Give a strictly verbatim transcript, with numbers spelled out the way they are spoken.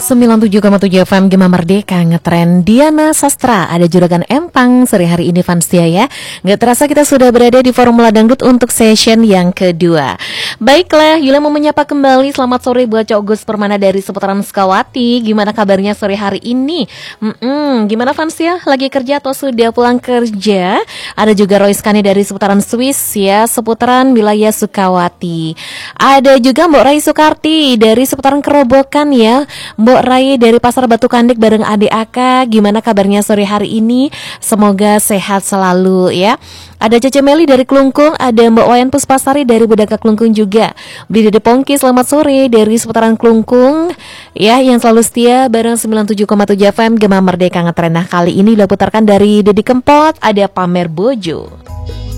sembilan puluh tujuh koma tujuh F M Gema Merdeka ngetren Diana Sastra. Ada juragan Empang sore hari ini Vanstia ya. Nggak terasa kita sudah berada di Formula Dangdut untuk session yang kedua. Baiklah, Yula mau menyapa kembali. Selamat sore buat Cok Gus Permana dari seputaran Sukawati. Gimana kabarnya sore hari ini? Mm-mm, gimana Vanstia? Lagi kerja atau sudah pulang kerja? Ada juga Roy Skani dari seputaran Swiss ya, seputaran wilayah Sukawati. Ada juga Mbok Rai Sukarti dari seputaran Kerobokan ya. Mbok Rai dari Pasar Batu Kandek bareng adik Aka. Gimana kabarnya sore hari ini? Semoga sehat selalu ya. Ada Cece Meli dari Klungkung. Ada Mbak Wayan Puspasari dari Budaka Klungkung juga. Beli Dede Pongki selamat sore dari seputaran Klungkung ya, yang selalu setia bareng sembilan puluh tujuh koma tujuh F M Gema Merdeka ngetren. Nah kali ini diputarkan dari Dedi Kempot. Ada Pamer Bojo.